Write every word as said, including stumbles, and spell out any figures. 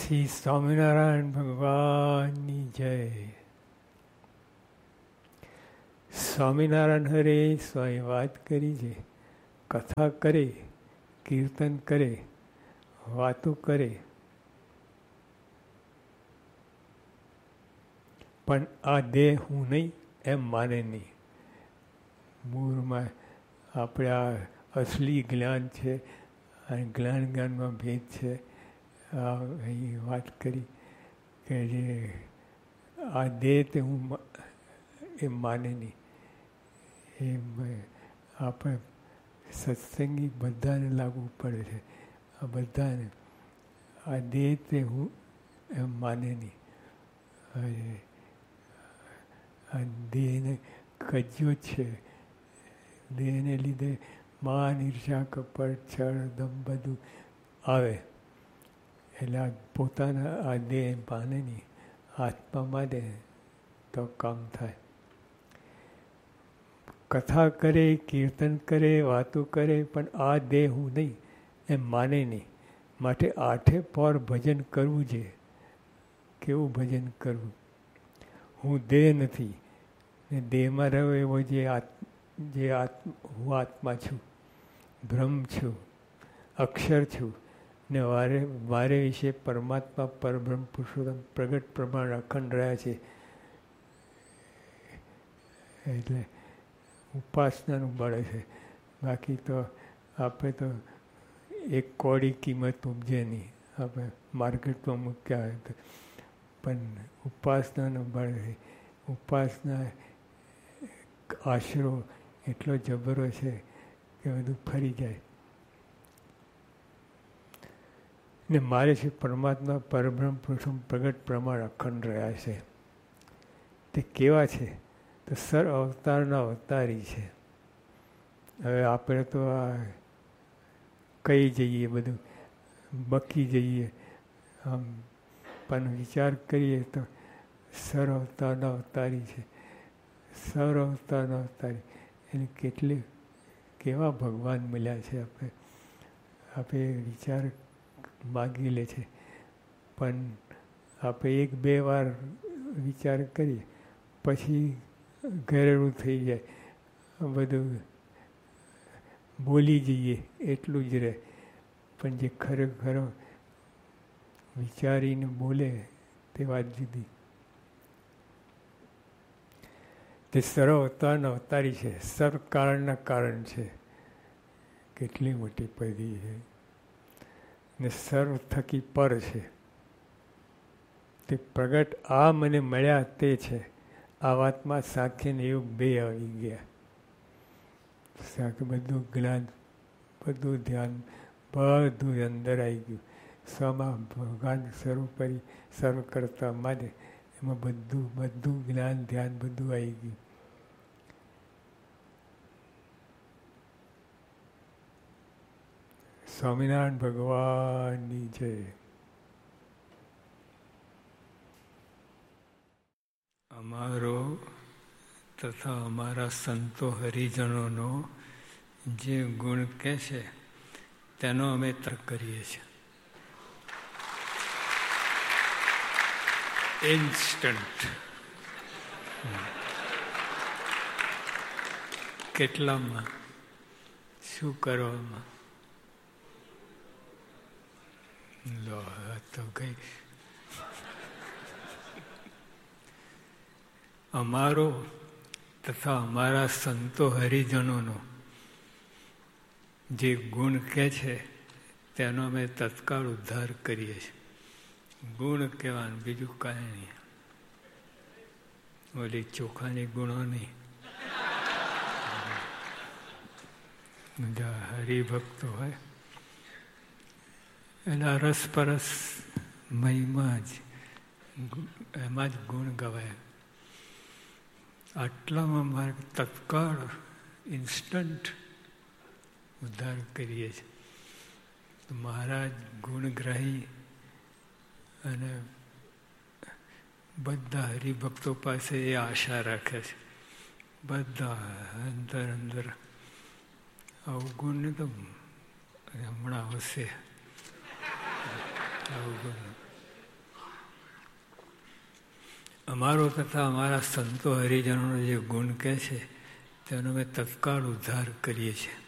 શ્રી સ્વામિનારાયણ ભગવાનની જય. સ્વામિનારાયણ હરે સ્વામી વાત કરી છે, કથા કરે, કીર્તન કરે, વાતો કરે, પણ આ દેહ હું નહીં એમ માને નહીં. મૂળમાં આપણે આ અસલી જ્ઞાન છે અને જ્ઞાન જ્ઞાનમાં ભેદ છે. આ અહીં વાત કરી કે જે આ દેહ તે હું એ માને નહીં. એ આપણે સત્સંગી બધાને લાગુ પડે છે. આ બધાને આ દેહ તે હું એમ માને નહીં. આ દેહને કજ્યો છે. દેહને લીધે માન, ઈર્ષા, કપટ, છળ, દમ બધું આવે. એટલે આ પોતાના આ દેહ માને નહીં, આત્મા માને તો કામ થાય. કથા કરે, કીર્તન કરે, વાતો કરે, પણ આ દેહ હું નહીં એમ માને નહીં. માટે આઠે પોર ભજન કરવું છે. કેવું ભજન કરવું? હું દેહ નથી ને દેહમાં રહ્યો એવો જે આત્મા જે આત્મ હું આત્મા છું, બ્રહ્મ છું, અક્ષર છું ને વારે મારે વિશે પરમાત્મા પરબ્રહ્મ પુરુષોત્તમ પ્રગટ પ્રમાણ અખંડ રહ્યા છે. એટલે ઉપાસનાનું બળ છે. બાકી તો આપણે તો એક કોડી કિંમત ઉપજે નહીં. આપણે માર્કેટમાં મૂક્યા હોય તો, પણ ઉપાસનાનું બળ છે. ઉપાસના આશરો એટલો જબરો છે કે બધું ફરી જાય. ને મારે છે પરમાત્મા પરબ્રહ્મ પુરુષોત્તમ પ્રગટ પ્રમાણ અખંડ રહ્યા છે. તે કેવા છે? તો સર અવતારના અવતારી છે. હવે આપણે તો આ કહી જઈએ, બધું બકી જઈએ આમ, પણ વિચાર કરીએ તો સર અવતારના અવતારી છે. સર અવતારના અવતારી એને કેટલી કેવા ભગવાન મળ્યા છે. આપણે આપણે વિચાર માગી લે છે, પણ આપણે એક બે વાર વિચાર કરીએ પછી ઘરેણું થઈ જાય, બધું બોલી જઈએ એટલું જ રહે. પણ જે ખરેખર વિચારીને બોલે તે વાત જુદી. તે સર્વ અવતારના અવતારી છે. સર્વ કારણના કારણ છે. કેટલી મોટી પદવી છે. ને સર્વ થકી પર છે. તે પ્રગટ આ મને મળ્યા તે છે. આ વાતમાં સાંખ્ય ને યોગ બે આવી ગયા. સાંખ્ય બધું જ્ઞાન, બધું ધ્યાન, બધું અંદર આવી ગયું. સ્વમાં ભગવાન સર્વોપરી સર્વ કરતા માને એમાં બધું બધું જ્ઞાન, ધ્યાન બધું આવી ગયું. સ્વામિનારાયણ ભગવાનની જય. અમારો તથા અમારા સંતો હરિજનોનો જે ગુણ કહે છે તેનો અમે તર્ક કરીએ છીએ. ઇન્સ્ટન્ટ. કેટલામાં, શું કરવામાં? લો તો ગઈ. અમારો તથા અમારા સંતો હરિજનોનો જે ગુણ કહે છે તેનો અમે તત્કાળ ઉદ્ધાર કરીએ છીએ. ગુણ કહેવાનું બીજું કાંઈ નહીં. ઓલી ચોખાની ગુણો નહીં. હરિભક્તો હોય એના રસપરસ મહિમા જ, એમાં જ ગુણ ગવાય. આટલામાં મારે તત્કાળ ઇન્સ્ટન્ટ ઉદ્ધાર કરીએ છીએ. તો મહારાજ ગુણગ્રાહી અને બધા હરિભક્તો પાસે એ આશા રાખે છે. બધા અંદર અંદર અવગુણ ને તો હમણાં આવશે. અવગુણ અમારો તથા અમારા સંતો હરિજનોનો જે ગુણ કહે છે તેનો અમે તત્કાળ ઉદ્ધાર કરીએ છીએ.